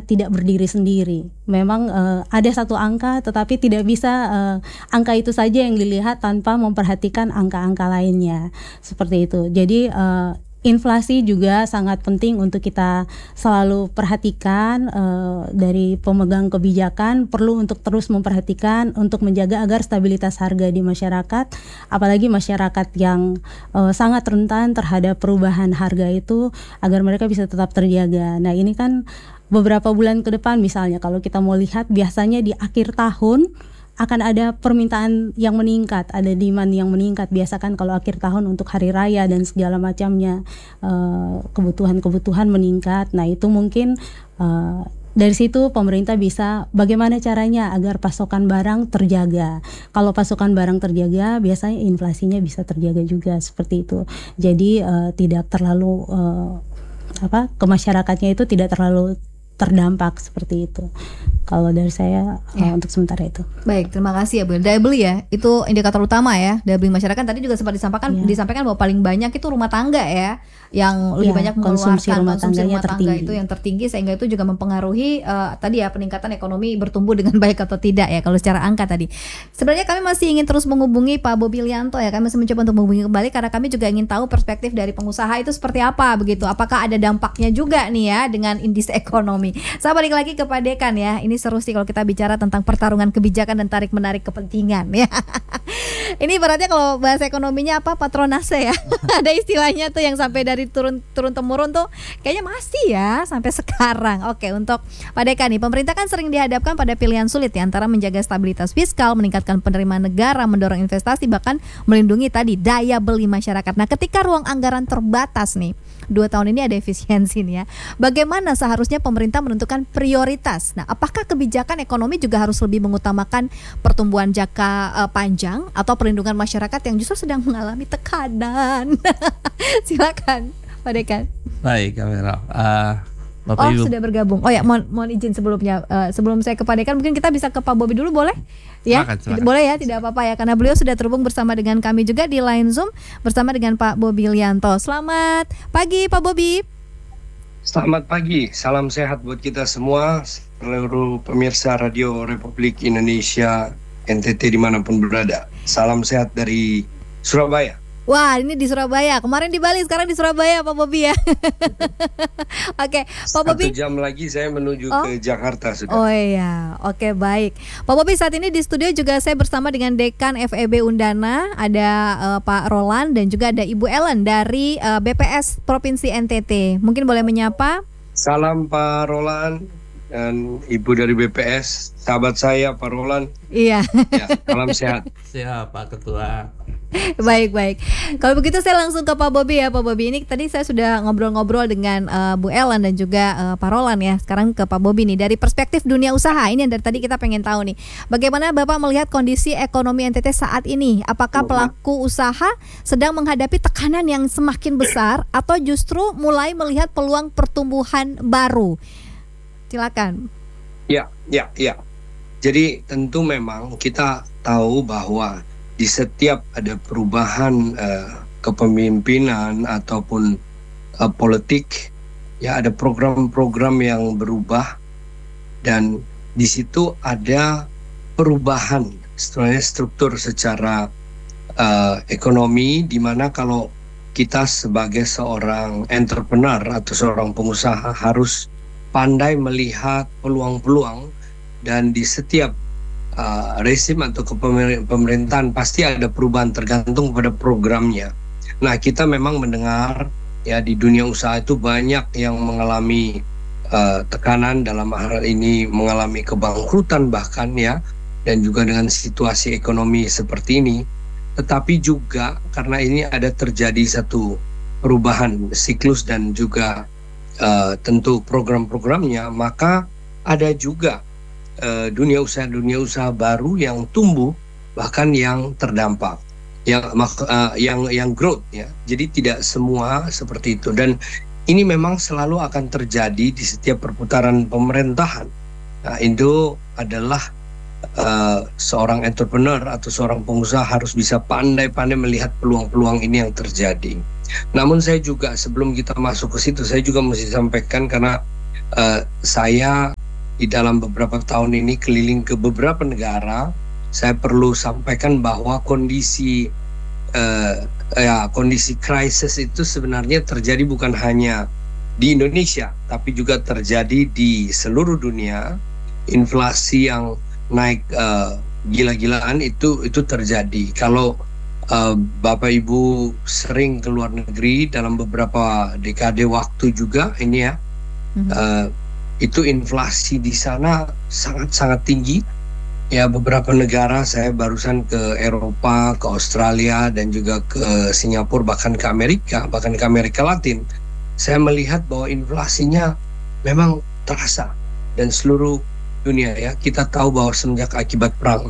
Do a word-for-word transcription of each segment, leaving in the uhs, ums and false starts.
tidak berdiri sendiri. Memang uh, ada satu angka, tetapi tidak bisa uh, angka itu saja yang dilihat tanpa memperhatikan angka-angka lainnya. Seperti itu. Jadi uh, inflasi juga sangat penting untuk kita selalu perhatikan. Uh, dari pemegang kebijakan perlu untuk terus memperhatikan untuk menjaga agar stabilitas harga di masyarakat, apalagi masyarakat yang uh, sangat rentan terhadap perubahan harga itu, agar mereka bisa tetap terjaga. Nah, ini kan beberapa bulan ke depan misalnya kalau kita mau lihat, biasanya di akhir tahun akan ada permintaan yang meningkat, ada demand yang meningkat. Biasa kan kalau akhir tahun untuk hari raya dan segala macamnya, uh, kebutuhan-kebutuhan meningkat. Nah, itu mungkin uh, dari situ pemerintah bisa bagaimana caranya agar pasokan barang terjaga. Kalau pasokan barang terjaga, biasanya inflasinya bisa terjaga juga, seperti itu. Jadi uh, tidak terlalu uh, apa ke masyarakatnya itu tidak terlalu terdampak, seperti itu. Kalau dari saya ya. uh, untuk sementara itu. Baik, terima kasih ya Bu. Daya beli ya, itu indikator utama ya. Daya beli masyarakat tadi juga sempat disampaikan ya. disampaikan bahwa paling banyak itu rumah tangga ya, yang lebih ya, banyak mengeluarkan konsumsi rumah, konsumsi rumah tangga tertinggi. Itu yang tertinggi, sehingga itu juga mempengaruhi uh, tadi ya peningkatan ekonomi bertumbuh dengan baik atau tidak ya kalau secara angka tadi. Sebenarnya kami masih ingin terus menghubungi Pak Bobi Lianto ya. Kami masih mencoba untuk menghubungi kembali karena kami juga ingin tahu perspektif dari pengusaha itu seperti apa begitu. Apakah ada dampaknya juga nih ya dengan indeks ekonomi. Saya balik lagi ke Pak Dekan ya. Ini seru sih kalau kita bicara tentang pertarungan kebijakan dan tarik menarik kepentingan ya. Ini berarti kalau bahasa ekonominya apa, patronase ya. Ada istilahnya tuh yang sampai dari turun turun temurun tuh kayaknya masih ya sampai sekarang. Oke, untuk Pak Dekan nih, pemerintah kan sering dihadapkan pada pilihan sulit ya, antara menjaga stabilitas fiskal, meningkatkan penerimaan negara, mendorong investasi, bahkan melindungi tadi daya beli masyarakat. Nah, ketika ruang anggaran terbatas nih, dua tahun ini ada efisiensi nih ya. Bagaimana seharusnya pemerintah menentukan prioritas? Nah, apakah kebijakan ekonomi juga harus lebih mengutamakan pertumbuhan jangka uh, panjang atau perlindungan masyarakat yang justru sedang mengalami tekanan? Silakan, Pak Dekan. Baik, Kamera. Uh, Bapak oh, Ibu sudah bergabung. Oh ya, mohon, mohon izin sebelumnya. Uh, sebelum saya ke Pak Dekan, mungkin kita bisa ke Pak Bobi dulu, boleh? Ya, silakan, silakan. Boleh ya, tidak apa-apa ya, karena beliau sudah terhubung bersama dengan kami juga di line Zoom bersama dengan Pak Bobi Lianto. Selamat pagi, Pak Bobi. Selamat pagi, salam sehat buat kita semua, seluruh pemirsa Radio Republik Indonesia N T T dimanapun berada. Salam sehat dari Surabaya. Wah, ini di Surabaya. Kemarin di Bali, sekarang di Surabaya, Pak Bobi ya. Oke, Pak Bobi. Satu jam lagi saya menuju oh? ke Jakarta sudah. Oh iya, oke baik. Pak Bobi, saat ini di studio juga saya bersama dengan Dekan F E B Undana, ada uh, Pak Roland dan juga ada Ibu Ellen dari uh, B P S Provinsi N T T. Mungkin boleh menyapa? Salam Pak Roland dan Ibu dari B P S, sahabat saya Pak Roland. Iya. Ya, salam sehat. Siap Pak Ketua. Baik baik. Kalau begitu saya langsung ke Pak Bobi ya, Pak Bobi. Ini tadi saya sudah ngobrol-ngobrol dengan uh, Bu Ellen dan juga uh, Pak Roland ya. Sekarang ke Pak Bobi nih, dari perspektif dunia usaha. Ini yang dari tadi kita pengen tahu nih, bagaimana Bapak melihat kondisi ekonomi N T T saat ini? Apakah pelaku usaha sedang menghadapi tekanan yang semakin besar atau justru mulai melihat peluang pertumbuhan baru? Silakan. Ya, ya, ya. Jadi tentu memang kita tahu bahwa di setiap ada perubahan uh, kepemimpinan ataupun uh, politik, ya ada program-program yang berubah, dan di situ ada perubahan sebenarnya struktur secara uh, ekonomi, di mana kalau kita sebagai seorang entrepreneur atau seorang pengusaha harus pandai melihat peluang-peluang, dan di setiap Uh, resim atau kepemerintahan pasti ada perubahan tergantung pada programnya. Nah, kita memang mendengar ya di dunia usaha itu banyak yang mengalami uh, tekanan, dalam hal ini mengalami kebangkrutan bahkan ya, dan juga dengan situasi ekonomi seperti ini. Tetapi juga karena ini ada terjadi satu perubahan siklus dan juga uh, tentu program-programnya, maka ada juga Uh, dunia usaha dunia usaha baru yang tumbuh, bahkan yang terdampak, yang uh, yang yang growth ya. Jadi tidak semua seperti itu, dan ini memang selalu akan terjadi di setiap perputaran pemerintahan. Nah, itu adalah uh, seorang entrepreneur atau seorang pengusaha harus bisa pandai-pandai melihat peluang-peluang ini yang terjadi. Namun saya juga sebelum kita masuk ke situ, saya juga mesti sampaikan karena uh, saya di dalam beberapa tahun ini keliling ke beberapa negara, saya perlu sampaikan bahwa kondisi uh, ya kondisi krisis itu sebenarnya terjadi bukan hanya di Indonesia, tapi juga terjadi di seluruh dunia. Inflasi yang naik uh, gila-gilaan itu itu terjadi. Kalau uh, Bapak Ibu sering ke luar negeri dalam beberapa dekade waktu juga ini ya, mm-hmm. uh, itu inflasi di sana sangat-sangat tinggi. Ya, beberapa negara, saya barusan ke Eropa, ke Australia, dan juga ke Singapura, bahkan ke Amerika, bahkan ke Amerika Latin. Saya melihat bahwa inflasinya memang terasa dan seluruh dunia ya. Kita tahu bahwa semenjak akibat perang,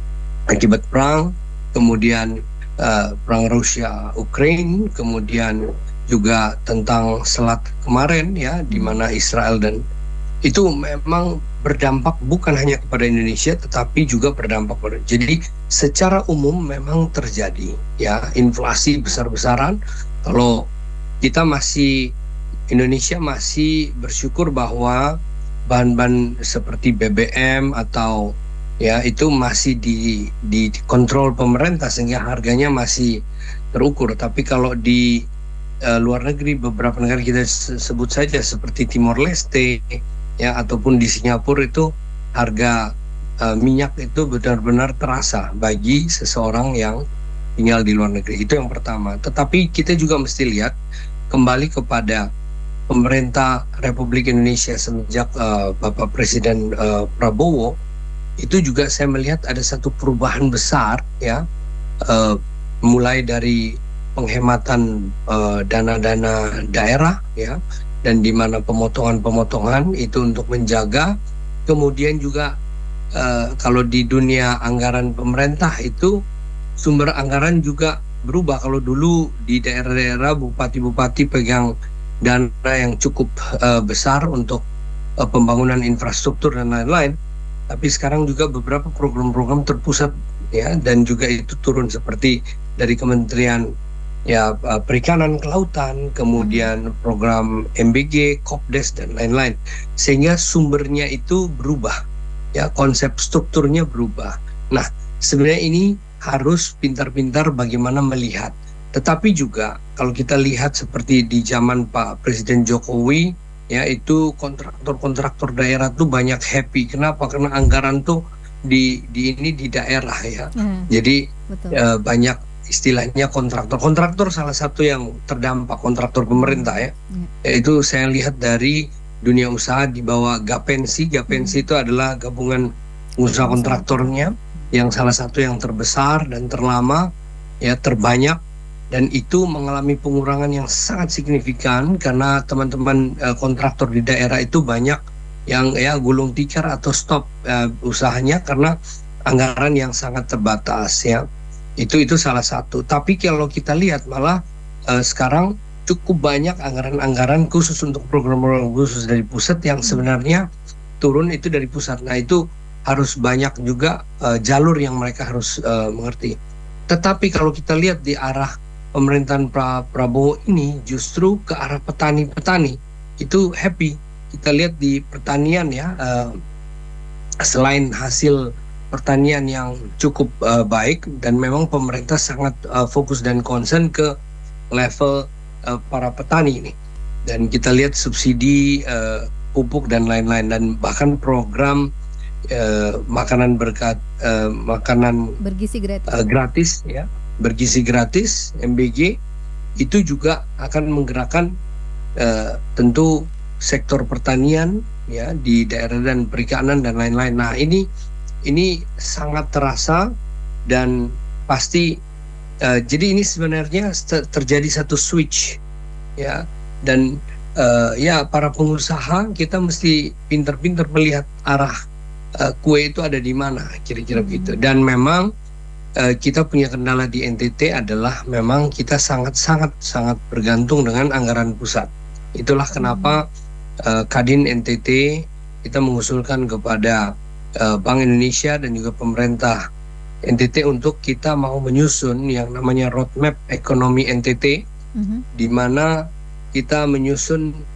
akibat perang, kemudian uh, perang Rusia Ukraina, kemudian juga tentang Selat kemarin ya, di mana Israel dan itu memang berdampak bukan hanya kepada Indonesia tetapi juga berdampak pada. Jadi secara umum memang terjadi ya inflasi besar-besaran. Kalau kita masih Indonesia masih bersyukur bahwa bahan-bahan seperti B B M atau ya itu masih di dikontrol pemerintah sehingga harganya masih terukur. Tapi kalau di uh, luar negeri, beberapa negara kita sebut saja seperti Timor Leste ya ataupun di Singapura, itu harga uh, minyak itu benar-benar terasa bagi seseorang yang tinggal di luar negeri. Itu yang pertama. Tetapi kita juga mesti lihat kembali kepada pemerintah Republik Indonesia semenjak uh, Bapak Presiden uh, Prabowo, itu juga saya melihat ada satu perubahan besar ya, uh, mulai dari penghematan uh, dana-dana daerah ya, dan di mana pemotongan-pemotongan itu untuk menjaga. Kemudian juga uh, kalau di dunia anggaran pemerintah itu sumber anggaran juga berubah. Kalau dulu di daerah-daerah bupati-bupati pegang dana yang cukup uh, besar untuk uh, pembangunan infrastruktur dan lain-lain, tapi sekarang juga beberapa program-program terpusat ya, dan juga itu turun seperti dari Kementerian ya uh, Perikanan, Kelautan, kemudian program M B G, Kopdes dan lain-lain, sehingga sumbernya itu berubah ya, konsep strukturnya berubah. Nah, sebenarnya ini harus pintar-pintar bagaimana melihat. Tetapi juga kalau kita lihat seperti di zaman Pak Presiden Jokowi ya, itu kontraktor-kontraktor daerah tuh banyak happy. Kenapa? Karena anggaran tuh di di ini di daerah ya. Hmm. Jadi uh, banyak istilahnya kontraktor. Kontraktor salah satu yang terdampak, kontraktor pemerintah ya. Hmm. Yaitu saya lihat dari dunia usaha di bawah Gapensi. Gapensi hmm. itu adalah gabungan usaha kontraktornya yang salah satu yang terbesar dan terlama ya, terbanyak. Dan itu mengalami pengurangan yang sangat signifikan karena teman-teman uh, kontraktor di daerah itu banyak yang ya gulung tikar atau stop uh, usahanya karena anggaran yang sangat terbatas ya. Itu itu salah satu. Tapi kalau kita lihat malah uh, sekarang cukup banyak anggaran-anggaran khusus untuk program-program khusus dari pusat yang sebenarnya turun itu dari pusat. Nah, itu harus banyak juga uh, jalur yang mereka harus uh, mengerti. Tetapi kalau kita lihat di arah pemerintahan pra Prabowo ini justru ke arah petani-petani itu happy. Kita lihat di pertanian ya, uh, selain hasil pertanian yang cukup uh, baik, dan memang pemerintah sangat uh, fokus dan concern ke level uh, para petani ini. Dan kita lihat subsidi uh, pupuk dan lain-lain, dan bahkan program uh, makanan berkat uh, makanan bergizi gratis, uh, gratis ya. bergizi gratis M B G itu juga akan menggerakkan uh, tentu sektor pertanian ya di daerah dan perikanan dan lain-lain. Nah, ini ini sangat terasa dan pasti uh, jadi ini sebenarnya terjadi satu switch ya, dan uh, ya para pengusaha kita mesti pintar-pintar melihat arah uh, kue itu ada di mana kira-kira begitu. Dan memang Uh, kita punya kendala di N T T adalah memang kita sangat-sangat sangat bergantung dengan anggaran pusat. Itulah kenapa uh, Kadin N T T kita mengusulkan kepada uh, Bank Indonesia dan juga pemerintah N T T untuk kita mau menyusun yang namanya roadmap ekonomi N T T, mm-hmm. di mana kita menyusun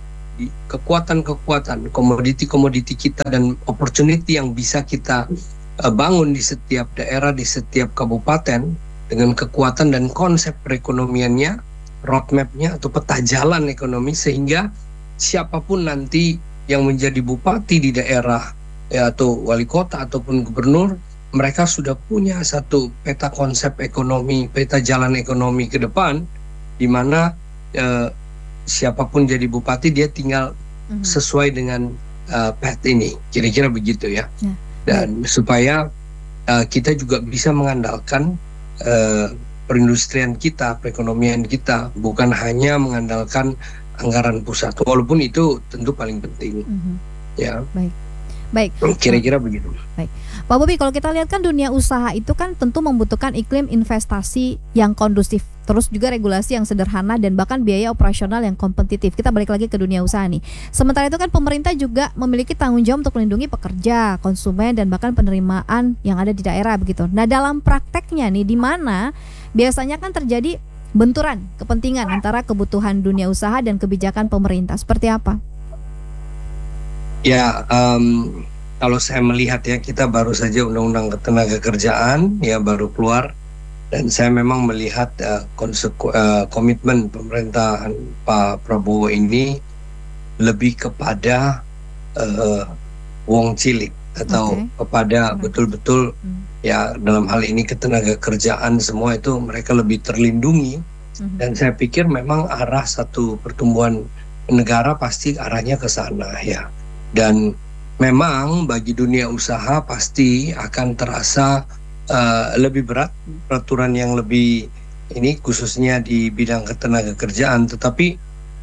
di kekuatan-kekuatan komoditi-komoditi kita dan opportunity yang bisa kita uh, bangun di setiap daerah, di setiap kabupaten dengan kekuatan dan konsep perekonomiannya, roadmap-nya atau peta jalan ekonomi, sehingga siapapun nanti yang menjadi bupati di daerah ya, atau wali kota ataupun gubernur, mereka sudah punya satu peta konsep ekonomi, peta jalan ekonomi ke depan, di mana eh, siapapun jadi bupati dia tinggal mm-hmm. sesuai dengan uh, path ini, kira-kira begitu ya. Yeah. Dan supaya uh, kita juga bisa mengandalkan uh, perindustrian kita, perekonomian kita, bukan hanya mengandalkan anggaran pusat, walaupun itu tentu paling penting. Mm-hmm. Ya. Baik. Baik. Kira-kira begitu. Baik. Pak Bobi, kalau kita lihat kan dunia usaha itu kan tentu membutuhkan iklim investasi yang kondusif, terus juga regulasi yang sederhana dan bahkan biaya operasional yang kompetitif. Kita balik lagi ke dunia usaha nih. Sementara itu kan pemerintah juga memiliki tanggung jawab untuk melindungi pekerja, konsumen dan bahkan penerimaan yang ada di daerah begitu. Nah, dalam prakteknya nih di mana biasanya kan terjadi benturan kepentingan antara kebutuhan dunia usaha dan kebijakan pemerintah. Seperti apa? Ya, um, kalau saya melihat ya, kita baru saja Undang-Undang Ketenagakerjaan ya baru keluar, dan saya memang melihat uh, konseku- uh, komitmen pemerintahan Pak Prabowo ini lebih kepada uh, wong cilik atau okay. kepada betul-betul hmm. ya dalam hal ini ketenagakerjaan semua itu mereka lebih terlindungi, hmm. dan saya pikir memang arah satu pertumbuhan negara pasti arahnya ke sana ya. Dan memang bagi dunia usaha pasti akan terasa uh, lebih berat, peraturan yang lebih ini khususnya di bidang ketenagakerjaan. Tetapi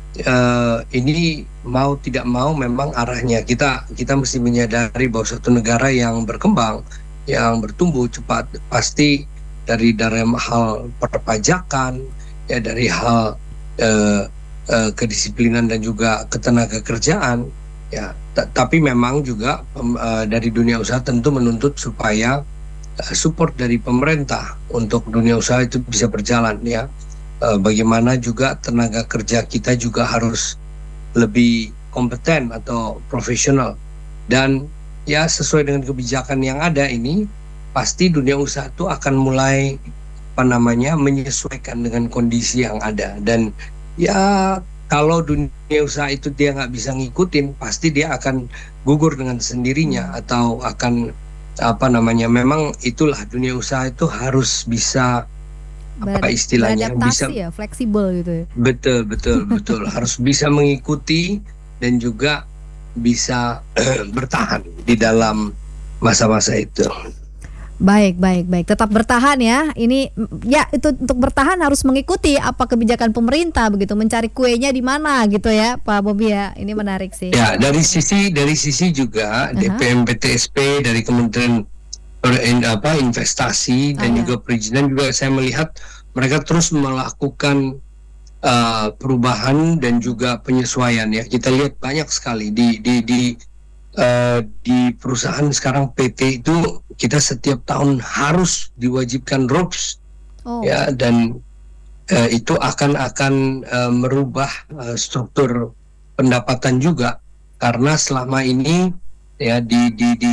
uh, ini mau tidak mau memang arahnya kita kita mesti menyadari bahwa suatu negara yang berkembang, yang bertumbuh cepat pasti dari dari hal perpajakan, ya dari hal uh, uh, kedisiplinan dan juga ketenagakerjaan. Ya, t- tapi memang juga um, uh, dari dunia usaha tentu menuntut supaya uh, support dari pemerintah untuk dunia usaha itu bisa berjalan ya. Uh, bagaimana juga tenaga kerja kita juga harus lebih kompeten atau profesional, dan ya sesuai dengan kebijakan yang ada ini pasti dunia usaha itu akan mulai apa namanya menyesuaikan dengan kondisi yang ada. Dan ya kalau dunia usaha itu dia nggak bisa ngikutin, pasti dia akan gugur dengan sendirinya atau akan apa namanya. Memang itulah dunia usaha itu harus bisa Ber- apa istilahnya bisa ya, fleksibel gitu ya. Betul betul betul harus bisa mengikuti dan juga bisa bertahan di dalam masa-masa itu. Baik, baik, baik. Tetap bertahan ya. Ini ya itu untuk bertahan harus mengikuti apa kebijakan pemerintah begitu, mencari kuenya di mana gitu ya, Pak Bobi ya. Ini menarik sih. Ya, dari sisi dari sisi juga uh-huh. D P M B T S P dari Kementerian apa investasi dan uh-huh. juga perizinan juga saya melihat mereka terus melakukan uh, perubahan dan juga penyesuaian ya. Kita lihat banyak sekali di di di Uh, di perusahaan sekarang P T itu kita setiap tahun harus diwajibkan R O P S oh. ya, dan uh, itu akan akan uh, merubah uh, struktur pendapatan juga, karena selama ini ya di di di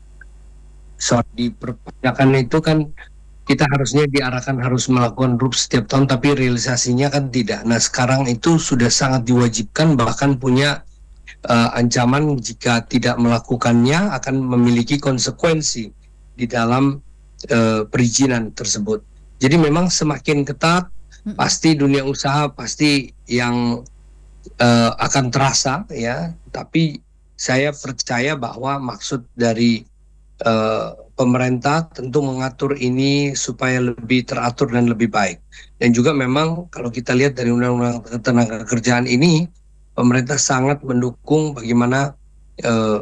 so, di perpajakan itu kan kita harusnya diarahkan harus melakukan R O P S setiap tahun, tapi realisasinya kan tidak. Nah sekarang itu sudah sangat diwajibkan, bahkan punya Uh, ancaman jika tidak melakukannya akan memiliki konsekuensi di dalam uh, perizinan tersebut. Jadi memang semakin ketat, mm-hmm. pasti dunia usaha pasti yang uh, akan terasa ya. Tapi saya percaya bahwa maksud dari uh, pemerintah tentu mengatur ini supaya lebih teratur dan lebih baik. Dan juga memang kalau kita lihat dari Undang-Undang Ketenagakerjaan ini, pemerintah sangat mendukung bagaimana uh,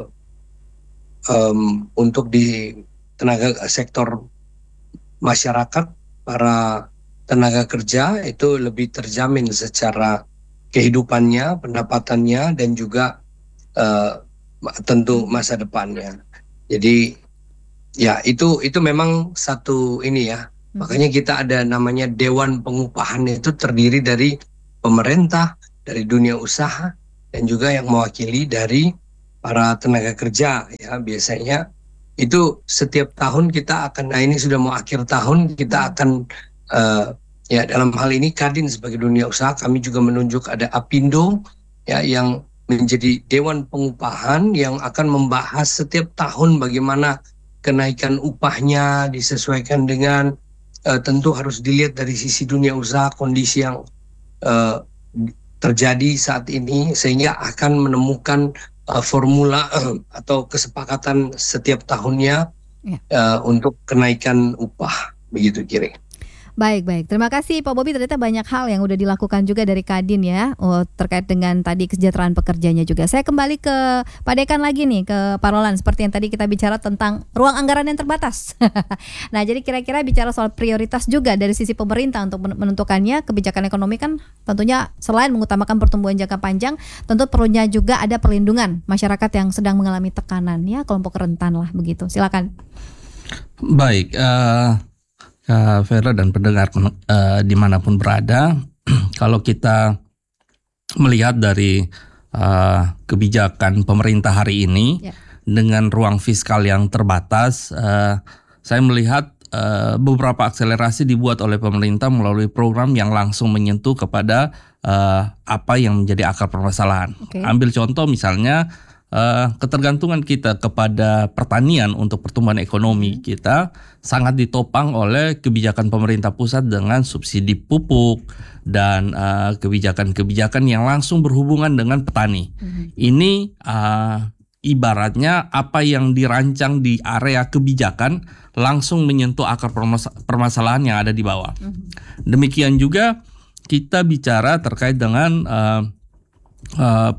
um, untuk di tenaga sektor masyarakat, para tenaga kerja itu lebih terjamin secara kehidupannya, pendapatannya, dan juga uh, tentu masa depannya. Jadi ya itu itu memang satu ini ya. Hmm. Makanya kita ada namanya Dewan Pengupahan, itu terdiri dari pemerintah, dari dunia usaha, dan juga yang mewakili dari para tenaga kerja ya. Biasanya itu setiap tahun kita akan, nah ini sudah mau akhir tahun, kita akan uh, ya dalam hal ini Kadin sebagai dunia usaha, kami juga menunjuk ada Apindo ya yang menjadi Dewan Pengupahan yang akan membahas setiap tahun bagaimana kenaikan upahnya disesuaikan dengan uh, tentu harus dilihat dari sisi dunia usaha, kondisi yang uh, terjadi saat ini, sehingga akan menemukan uh, formula uh, atau kesepakatan setiap tahunnya ya. uh, untuk kenaikan upah, begitu kira. Baik, baik. Terima kasih Pak Bobi. Ternyata banyak hal yang udah dilakukan juga dari Kadin ya, oh, terkait dengan tadi kesejahteraan pekerjanya juga. Saya kembali ke Pak Dekan lagi nih, ke Pak Roland. Seperti yang tadi kita bicara tentang ruang anggaran yang terbatas. Nah, jadi kira-kira bicara soal prioritas juga dari sisi pemerintah untuk menentukannya. Kebijakan ekonomi kan tentunya selain mengutamakan pertumbuhan jangka panjang, tentu perlunya juga ada perlindungan masyarakat yang sedang mengalami tekanan ya, kelompok rentan lah begitu. Silakan. Baik. Uh... Kak Vera dan pendengar uh, dimanapun berada, kalau kita melihat dari uh, kebijakan pemerintah hari ini yeah. dengan ruang fiskal yang terbatas, uh, saya melihat uh, beberapa akselerasi dibuat oleh pemerintah melalui program yang langsung menyentuh kepada uh, apa yang menjadi akar permasalahan. Okay. Ambil contoh misalnya Uh, ketergantungan kita kepada pertanian untuk pertumbuhan ekonomi hmm. kita sangat ditopang oleh kebijakan pemerintah pusat dengan subsidi pupuk dan uh, kebijakan-kebijakan yang langsung berhubungan dengan petani. Hmm. Ini uh, ibaratnya apa yang dirancang di area kebijakan langsung menyentuh akar permas- permasalahan yang ada di bawah. Hmm. Demikian juga kita bicara terkait dengan uh, uh,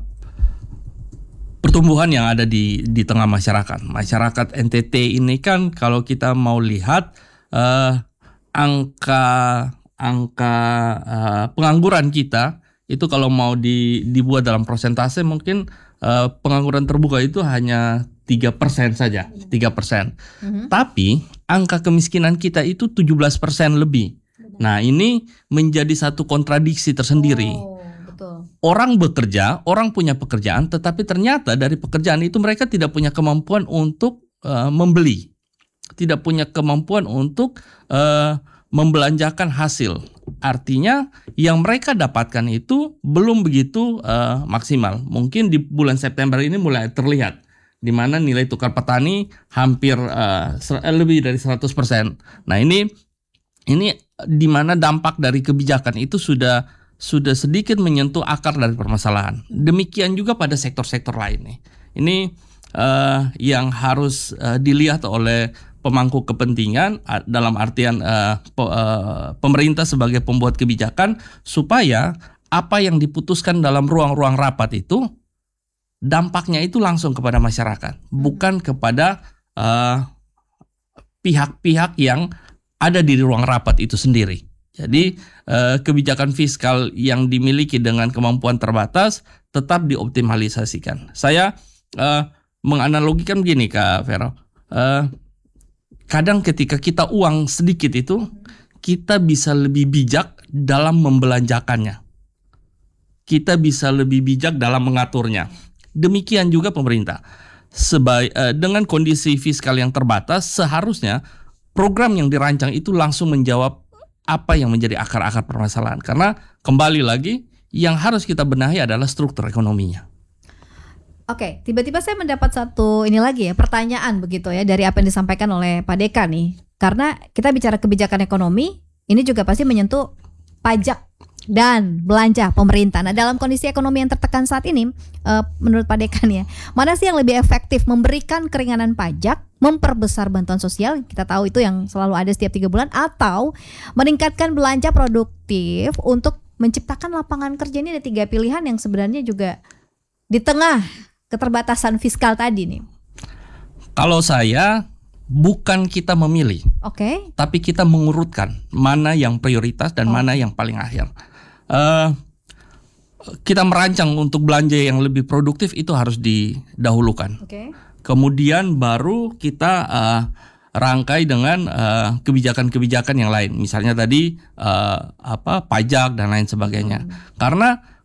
pertumbuhan yang ada di di tengah masyarakat. Masyarakat N T T ini kan kalau kita mau lihat uh, angka angka uh, pengangguran kita itu kalau mau di, dibuat dalam persentase mungkin uh, pengangguran terbuka itu hanya tiga persen saja, tiga persen. Mm-hmm. Tapi angka kemiskinan kita itu tujuh belas persen lebih. Nah, ini menjadi satu kontradiksi tersendiri. Oh. Orang bekerja, orang punya pekerjaan, tetapi ternyata dari pekerjaan itu mereka tidak punya kemampuan untuk uh, membeli, tidak punya kemampuan untuk uh, membelanjakan hasil. Artinya yang mereka dapatkan itu belum begitu uh, maksimal. Mungkin di bulan September ini mulai terlihat, di mana nilai tukar petani hampir uh, lebih dari seratus persen. Nah ini ini di mana dampak dari kebijakan itu sudah sudah sedikit menyentuh akar dari permasalahan. Demikian juga pada sektor-sektor lain nih. Ini uh, yang harus uh, dilihat oleh pemangku kepentingan uh, dalam artian uh, pe, uh, pemerintah sebagai pembuat kebijakan supaya apa yang diputuskan dalam ruang-ruang rapat itu dampaknya itu langsung kepada masyarakat, bukan kepada uh, pihak-pihak yang ada di ruang rapat itu sendiri. Jadi eh, kebijakan fiskal yang dimiliki dengan kemampuan terbatas tetap dioptimalisasikan. Saya eh, menganalogikan begini Kak Vero, eh, kadang ketika kita uang sedikit itu kita bisa lebih bijak dalam membelanjakannya. Kita bisa lebih bijak dalam mengaturnya. Demikian juga pemerintah. Sebaik, eh, dengan kondisi fiskal yang terbatas, seharusnya program yang dirancang itu langsung menjawab apa yang menjadi akar-akar permasalahan. Karena kembali lagi yang harus kita benahi adalah struktur ekonominya. Oke, tiba-tiba saya mendapat satu ini lagi ya, pertanyaan begitu ya dari apa yang disampaikan oleh Pak Deka nih. Karena kita bicara kebijakan ekonomi, ini juga pasti menyentuh pajak dan belanja pemerintah. Nah, dalam kondisi ekonomi yang tertekan saat ini, uh, menurut Pak Dekan ya, mana sih yang lebih efektif, memberikan keringanan pajak, memperbesar bantuan sosial, kita tahu itu yang selalu ada setiap tiga bulan, atau meningkatkan belanja produktif untuk menciptakan lapangan kerja? Ini ada tiga pilihan yang sebenarnya juga di tengah keterbatasan fiskal tadi nih. Kalau saya, bukan kita memilih, okay. tapi kita mengurutkan mana yang prioritas dan oh. mana yang paling akhir. Uh, kita merancang untuk belanja yang lebih produktif itu harus didahulukan. Okay. Kemudian baru kita uh, rangkai dengan uh, kebijakan-kebijakan yang lain. Misalnya tadi uh, apa pajak dan lain sebagainya. Hmm. Karena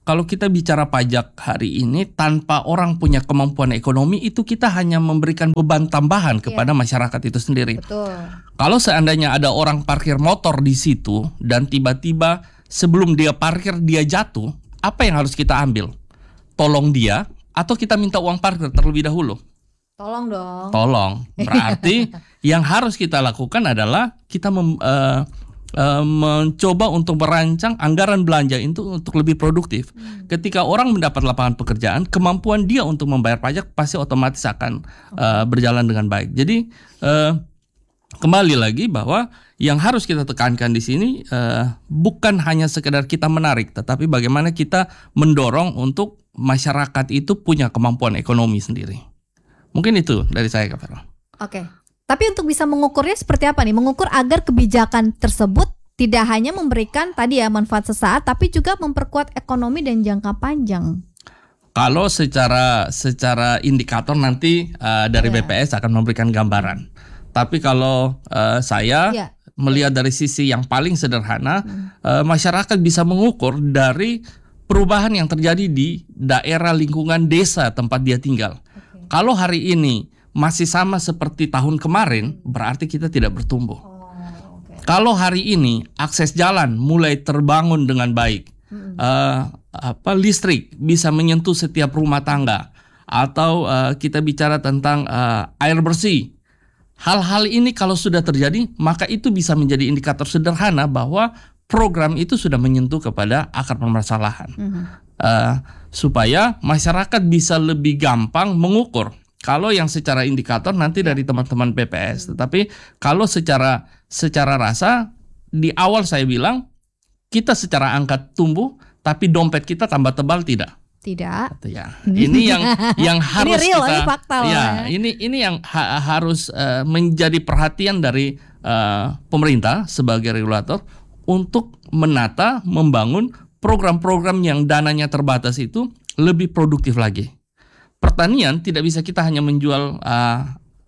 kalau kita bicara pajak hari ini tanpa orang punya kemampuan ekonomi itu kita hanya memberikan beban tambahan kepada yeah. masyarakat itu sendiri. Betul. Kalau seandainya ada orang parkir motor di situ dan tiba-tiba sebelum dia parkir dia jatuh, apa yang harus kita ambil? Tolong dia atau kita minta uang parkir terlebih dahulu? Tolong dong. Tolong. Berarti yang harus kita lakukan adalah kita mem, uh, uh, mencoba untuk merancang anggaran belanja itu untuk lebih produktif. Hmm. Ketika orang mendapat lapangan pekerjaan, kemampuan dia untuk membayar pajak pasti otomatis akan uh, berjalan dengan baik. Jadi uh, kembali lagi bahwa yang harus kita tekankan di sini uh, bukan hanya sekedar kita menarik, tetapi bagaimana kita mendorong untuk masyarakat itu punya kemampuan ekonomi sendiri. Mungkin itu dari saya, Kak Farel. Oke. Tapi untuk bisa mengukurnya seperti apa nih? Mengukur agar kebijakan tersebut tidak hanya memberikan tadi ya manfaat sesaat, tapi juga memperkuat ekonomi dan jangka panjang. Kalau secara secara indikator nanti uh, dari yeah. B P S akan memberikan gambaran. Tapi kalau uh, saya yeah. melihat dari sisi yang paling sederhana, hmm. uh, masyarakat bisa mengukur dari perubahan yang terjadi di daerah lingkungan desa tempat dia tinggal. Kalau hari ini masih sama seperti tahun kemarin, berarti kita tidak bertumbuh. Oh, okay. Kalau hari ini akses jalan mulai terbangun dengan baik, mm-hmm. uh, apa listrik bisa menyentuh setiap rumah tangga, atau uh, kita bicara tentang uh, air bersih. Hal-hal ini kalau sudah terjadi, maka itu bisa menjadi indikator sederhana bahwa program itu sudah menyentuh kepada akar permasalahan. Mm-hmm. Uh, supaya masyarakat bisa lebih gampang mengukur. Kalau yang secara indikator nanti dari teman-teman B P S, tetapi kalau secara secara rasa di awal saya bilang kita secara angka tumbuh, tapi dompet kita tambah tebal tidak? Tidak. Ya, ini yang yang harus ini real, kita. Ini fakta ya, ya. ini ini yang ha- harus uh, menjadi perhatian dari uh, pemerintah sebagai regulator untuk menata, membangun program-program yang dananya terbatas itu lebih produktif lagi. Pertanian tidak bisa kita hanya menjual uh,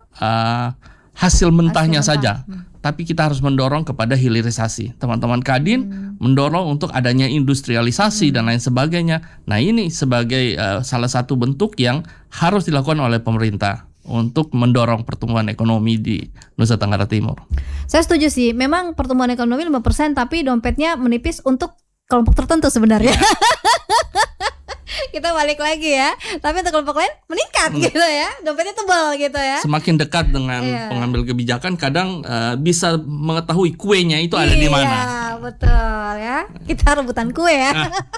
uh, hasil mentahnya hasil saja, mentah. hmm. tapi kita harus mendorong kepada hilirisasi. Teman-teman Kadin hmm. mendorong untuk adanya industrialisasi hmm. dan lain sebagainya. Nah ini sebagai uh, salah satu bentuk yang harus dilakukan oleh pemerintah untuk mendorong pertumbuhan ekonomi di Nusa Tenggara Timur. Saya setuju sih, memang pertumbuhan ekonomi lima persen tapi dompetnya menipis untuk kelompok tertentu sebenarnya. Yeah. Kita balik lagi ya. Tapi untuk kelompok lain meningkat hmm. gitu ya. Dompetnya tebal gitu ya. Semakin dekat dengan yeah. pengambil kebijakan kadang uh, bisa mengetahui kuenya itu ada iya, di mana. Iya, betul ya. Kita rebutan kue ya.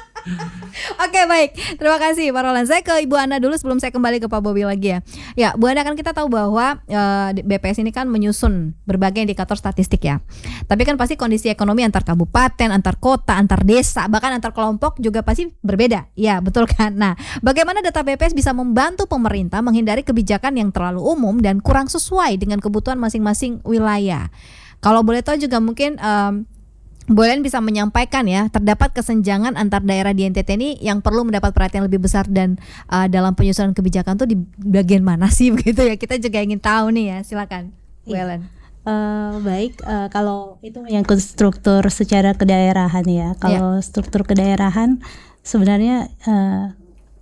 Oke, baik. Terima kasih Pak Roland. Saya ke Ibu Ana dulu sebelum saya kembali ke Pak Bobi lagi ya. Ya, Bu Ana, kan kita tahu bahwa uh, B P S ini kan menyusun berbagai indikator statistik ya. Tapi kan pasti kondisi ekonomi antar kabupaten, antar kota, antar desa, bahkan antar kelompok juga pasti berbeda. Ya, betul kan? Nah, bagaimana data B P S bisa membantu pemerintah menghindari kebijakan yang terlalu umum dan kurang sesuai dengan kebutuhan masing-masing wilayah? Kalau boleh tahu juga mungkin um, Bu Ellen bisa menyampaikan ya, terdapat kesenjangan antar daerah di N T T ini yang perlu mendapat perhatian lebih besar dan uh, dalam penyusunan kebijakan tuh di bagian mana sih begitu ya? Kita juga ingin tahu nih ya, silakan Bu Ellen. Uh, baik, uh, kalau itu menyangkut struktur secara kedaerahan ya. Kalau yeah. struktur kedaerahan sebenarnya uh,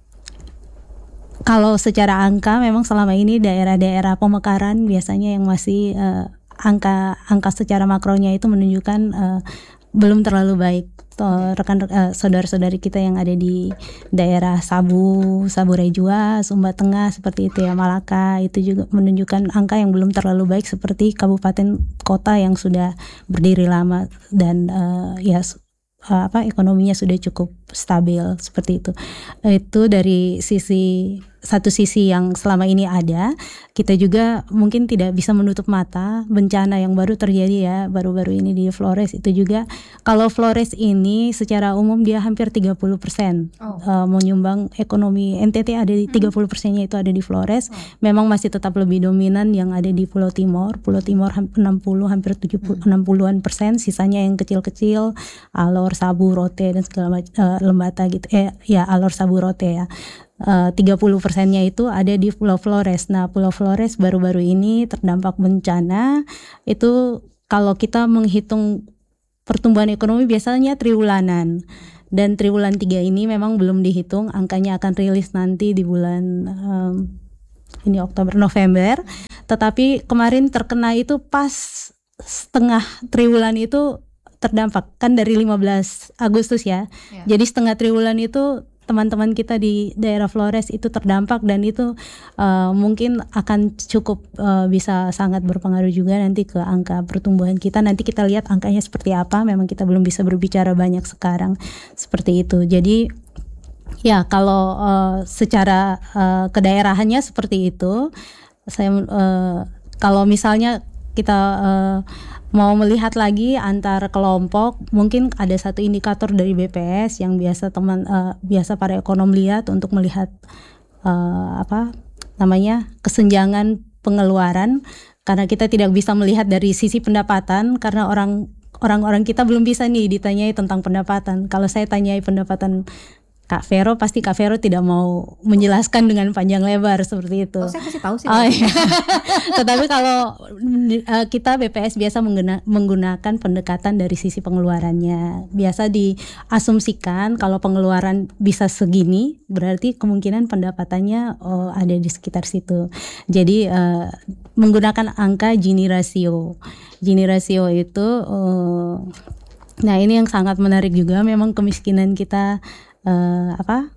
kalau secara angka memang selama ini daerah-daerah pemekaran biasanya yang masih uh, angka angka secara makronya itu menunjukkan uh, belum terlalu baik. Rekan uh, saudara-saudari kita yang ada di daerah Sabu, Sabu Rejua, Sumba Tengah seperti itu ya, Malaka itu juga menunjukkan angka yang belum terlalu baik seperti kabupaten kota yang sudah berdiri lama dan uh, ya uh, apa ekonominya sudah cukup stabil seperti itu. Itu dari sisi satu sisi yang selama ini ada, kita juga mungkin tidak bisa menutup mata bencana yang baru terjadi ya, baru-baru ini di Flores itu juga. Kalau Flores ini secara umum dia hampir tiga puluh persen oh. uh, menyumbang ekonomi N T T, ada di tiga puluh persennya itu ada di Flores. Oh. Memang masih tetap lebih dominan yang ada di Pulau Timor. Pulau Timor enam puluh hampir tujuh puluh hmm. enam puluhan persen, sisanya yang kecil-kecil, Alor, Sabu, Rote dan segala macam uh, Lembata gitu. Eh ya Alor, Sabu, Rote ya. Uh, tiga puluh persennya itu ada di Pulau Flores. Nah, Pulau Flores baru-baru ini terdampak bencana. Itu kalau kita menghitung pertumbuhan ekonomi biasanya triwulanan. Dan triwulan tiga ini memang belum dihitung, angkanya akan rilis nanti di bulan um, ini Oktober November. Tetapi kemarin terkena itu pas setengah triwulan itu terdampak kan dari lima belas Agustus ya. ya. Jadi setengah triwulan itu teman-teman kita di daerah Flores itu terdampak, dan itu uh, mungkin akan cukup uh, bisa sangat berpengaruh juga nanti ke angka pertumbuhan kita. Nanti kita lihat angkanya seperti apa. Memang kita belum bisa berbicara banyak sekarang seperti itu. Jadi ya kalau uh, secara uh, kedaerahannya seperti itu. Saya uh, kalau misalnya kita uh, mau melihat lagi antar kelompok, mungkin ada satu indikator dari B P S yang biasa teman uh, biasa para ekonom lihat untuk melihat uh, apa namanya kesenjangan pengeluaran, karena kita tidak bisa melihat dari sisi pendapatan karena orang orang-orang kita belum bisa nih ditanyai tentang pendapatan. Kalau saya tanyai pendapatan Kak Vero, pasti Kak Vero tidak mau menjelaskan dengan panjang lebar seperti itu. Oh, saya kasih tahu sih. Oh, iya. Tetapi kalau uh, kita B P S biasa mengguna, menggunakan pendekatan dari sisi pengeluarannya. Biasa diasumsikan kalau pengeluaran bisa segini, berarti kemungkinan pendapatannya oh, ada di sekitar situ. Jadi uh, menggunakan angka Gini ratio. Gini ratio itu, uh, nah ini yang sangat menarik juga. Memang kemiskinan kita Uh, apa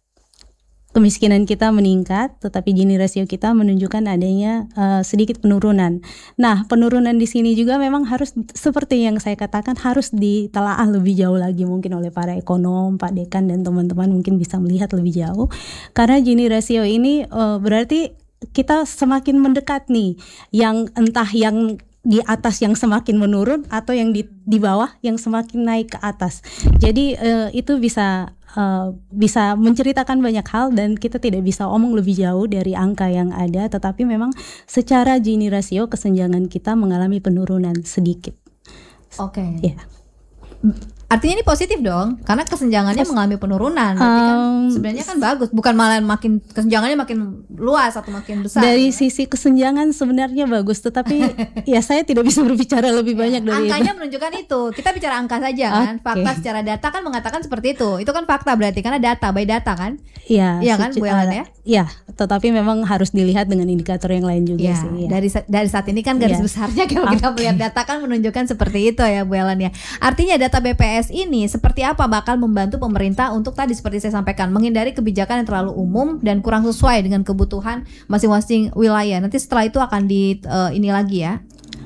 kemiskinan kita meningkat, tetapi Gini rasio kita menunjukkan adanya uh, sedikit penurunan. Nah, penurunan di sini juga memang harus seperti yang saya katakan, harus ditelaah lebih jauh lagi mungkin oleh para ekonom, Pak Dekan dan teman-teman mungkin bisa melihat lebih jauh. Karena Gini rasio ini uh, berarti kita semakin mendekat nih, yang entah yang di atas yang semakin menurun atau yang di di bawah yang semakin naik ke atas. Jadi uh, itu bisa uh, bisa menceritakan banyak hal, dan kita tidak bisa omong lebih jauh dari angka yang ada, tetapi memang secara Gini rasio kesenjangan kita mengalami penurunan sedikit. Oke. Okay. Ya. Artinya ini positif dong, karena kesenjangannya Pos- mengalami penurunan. Berarti kan um, sebenarnya kan bagus, bukan malah makin kesenjangannya makin luas atau makin besar. Dari ya? Sisi kesenjangan sebenarnya bagus, tetapi ya saya tidak bisa berbicara lebih ya, banyak dari angkanya itu. menunjukkan itu. Kita bicara angka saja kan. Okay. Fakta secara data kan mengatakan seperti itu. Itu kan fakta berarti karena data by data kan? Iya. Iya kan, Bu Ellen ya? Iya, tetapi memang harus dilihat dengan indikator yang lain juga ya, sih. Ya. Dari dari saat ini kan garis ya. besarnya kalau okay. kita melihat data kan menunjukkan seperti itu ya, Bu Ellen ya. Artinya data B P S ini seperti apa bakal membantu pemerintah untuk tadi seperti saya sampaikan, menghindari kebijakan yang terlalu umum dan kurang sesuai dengan kebutuhan masing-masing wilayah. Nanti setelah itu akan di uh, ini lagi ya.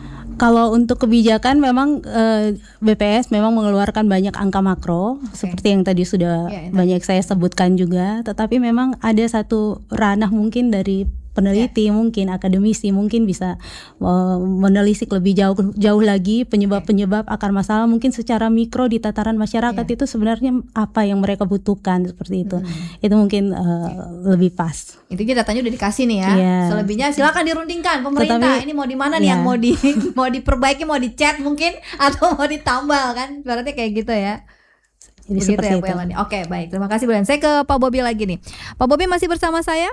Kalau untuk kebijakan memang uh, B P S memang mengeluarkan banyak angka makro, okay. seperti yang tadi sudah ya, banyak saya sebutkan juga. Tetapi memang ada satu ranah mungkin dari peneliti, yeah. mungkin akademisi mungkin bisa uh, menelisik lebih jauh jauh lagi penyebab-penyebab akar masalah mungkin secara mikro di tataran masyarakat yeah. itu sebenarnya apa yang mereka butuhkan seperti itu. Hmm. Itu mungkin uh, yeah. lebih pas. Intinya datanya udah dikasih nih ya. Yeah. Selebihnya silakan dirundingkan pemerintah. Tetapi, ini mau di mana nih yeah. yang mau di mau diperbaiki, mau dicat mungkin atau mau ditambal kan? Berarti kayak gitu ya. Jadi begitu ya, Bu Ellen. Oke, baik. Terima kasih Bu Ellen. Saya ke Pak Bobi lagi nih. Pak Bobi masih bersama saya?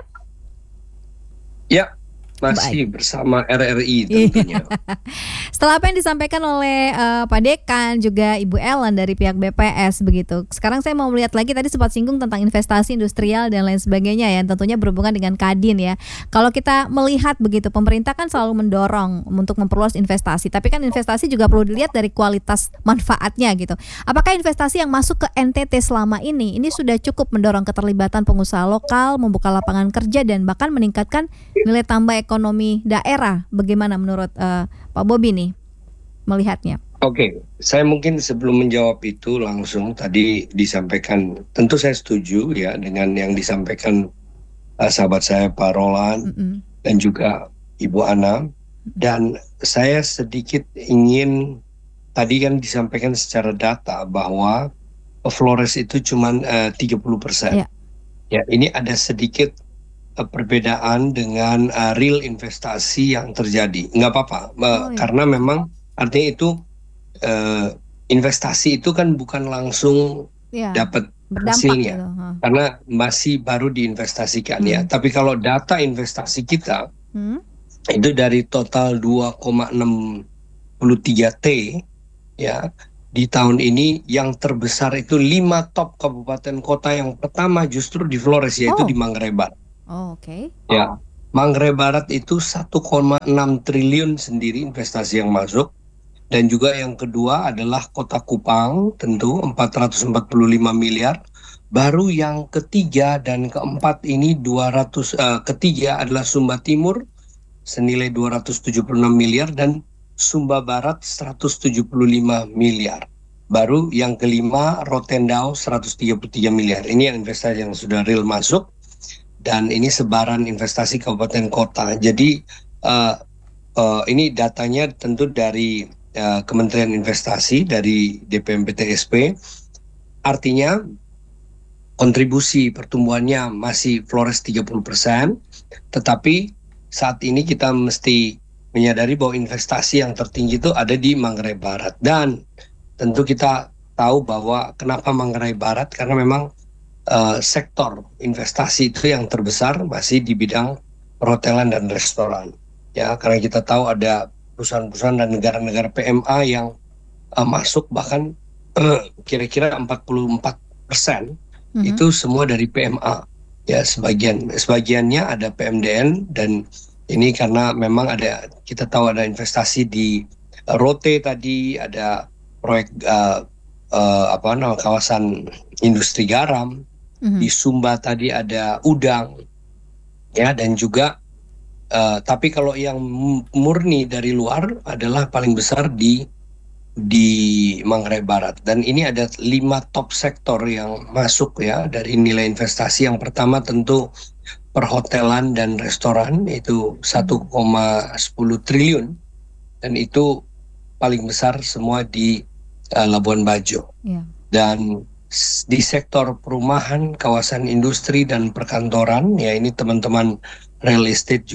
Ya, masih Baik. bersama R R I tentunya. Setelah apa yang disampaikan oleh uh, Pak Dekan juga Ibu Ellen dari pihak B P S begitu. Sekarang saya mau melihat lagi, tadi sempat singgung tentang investasi industrial dan lain sebagainya ya, tentunya berhubungan dengan Kadin ya. Kalau kita melihat begitu, pemerintah kan selalu mendorong untuk memperluas investasi, tapi kan investasi juga perlu dilihat dari kualitas manfaatnya gitu. Apakah investasi yang masuk ke N T T selama ini ini sudah cukup mendorong keterlibatan pengusaha lokal, membuka lapangan kerja dan bahkan meningkatkan nilai tambah ekonomi daerah? Bagaimana menurut uh, Pak Bobi nih melihatnya? Oke, okay. Saya mungkin sebelum menjawab itu langsung tadi disampaikan, tentu saya setuju ya dengan yang disampaikan uh, sahabat saya Pak Roland mm-hmm. dan juga Ibu Ana. Dan saya sedikit ingin, tadi kan disampaikan secara data bahwa Flores itu cuma uh, tiga puluh persen. Yeah. Ya, ini ada sedikit perbedaan dengan uh, real investasi yang terjadi. Nggak apa-apa, uh, oh, iya. karena memang artinya itu uh, investasi itu kan bukan langsung yeah. dapat hasilnya, gitu. huh. karena masih baru diinvestasikan hmm. ya. Tapi kalau data investasi kita hmm. itu dari total dua koma enam tiga T ya, di tahun ini yang terbesar itu lima top kabupaten kota yang pertama justru di Flores, yaitu Oh. di Manggarai Barat. Oh, oke. Okay. Ya, Manggarai Barat itu satu koma enam triliun sendiri investasi yang masuk. Dan juga yang kedua adalah Kota Kupang, tentu empat ratus empat puluh lima miliar. Baru yang ketiga dan keempat ini dua ratus, uh, ketiga adalah Sumba Timur senilai dua ratus tujuh puluh enam miliar dan Sumba Barat seratus tujuh puluh lima miliar. Baru yang kelima Rotendao seratus tiga puluh tiga miliar. Ini yang investasi yang sudah real masuk, dan ini sebaran investasi kabupaten kota. Jadi uh, uh, ini datanya tentu dari uh, Kementerian Investasi, dari D P M P T S P. Artinya kontribusi pertumbuhannya masih Flores tiga puluh persen, tetapi saat ini kita mesti menyadari bahwa investasi yang tertinggi itu ada di Manggarai Barat. Dan tentu kita tahu bahwa kenapa Manggarai Barat, karena memang uh, sektor investasi itu yang terbesar masih di bidang perhotelan dan restoran. Ya, karena kita tahu ada perusahaan-perusahaan dan negara-negara P M A yang uh, masuk bahkan uh, kira-kira empat puluh empat persen mm-hmm. itu semua dari P M A. Ya, sebagian sebagiannya ada P M D N, dan ini karena memang ada, kita tahu ada investasi di uh, Rote tadi, ada proyek uh, uh, apa namanya kawasan industri garam, mm-hmm. di Sumba tadi ada udang, ya, dan juga uh, tapi kalau yang murni dari luar adalah paling besar di di Manggarai Barat. Dan ini ada lima top sektor yang masuk ya dari nilai investasi. Yang pertama tentu perhotelan dan restoran, itu satu koma sepuluh triliun, dan itu paling besar semua di uh, Labuan Bajo. Yeah. Dan di sektor perumahan, kawasan industri dan perkantoran, ya ini teman-teman real estate